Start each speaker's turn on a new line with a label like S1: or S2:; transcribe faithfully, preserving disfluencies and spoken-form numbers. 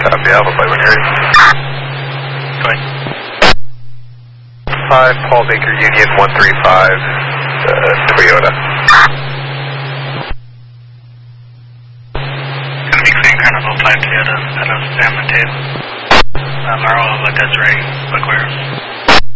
S1: Copy, Alpha Flight when you're ready.
S2: Go ahead.
S1: five, Paul Baker Union one three five, uh, Toyota.
S2: Gonna be clean Carnival five Toyota, out of San Mateo. Uh, Marl, like that's right, but where?